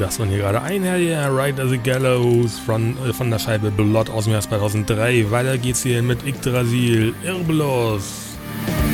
das waren hier gerade Einherjer, Right as a Gallows von der Scheibe Blood aus dem Jahr 2003. Weiter geht's hier mit Yggdrasil, Irbelos.